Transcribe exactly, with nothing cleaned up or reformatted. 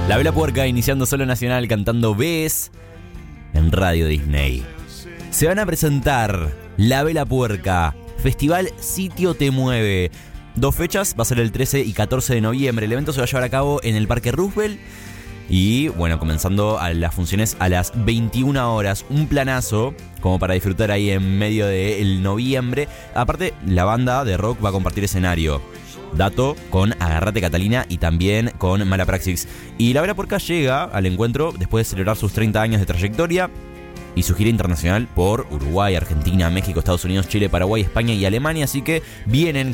La Vela Puerca iniciando solo nacional cantando Ves en Radio Disney. Se van a presentar La Vela Puerca, Festival Sitio Te Mueve. Dos fechas, va a ser el trece y catorce de noviembre. El evento se va a llevar a cabo en el Parque Roosevelt. Y bueno, comenzando a las funciones a las veintiuna horas. Un planazo como para disfrutar ahí en medio del noviembre. Aparte, la banda de rock va a compartir escenario. Dato con Agarrate Catalina y también con Mala Praxis. Y La Vela Puerca llega al encuentro después de celebrar sus treinta años de trayectoria y su gira internacional por Uruguay, Argentina, México, Estados Unidos, Chile, Paraguay, España y Alemania. Así que vienen